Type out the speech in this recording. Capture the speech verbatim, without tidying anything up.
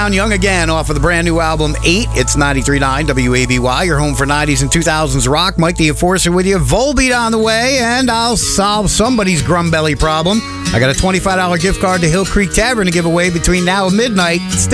Young again off of the brand new album eight. It's ninety-three point nine W A B Y, your home for nineties and two thousands rock. Mike the Enforcer with you. Volbeat on the way, and I'll solve somebody's grum belly problem. I got a twenty-five dollars gift card to Hill Creek Tavern to give away between now and midnight. Stay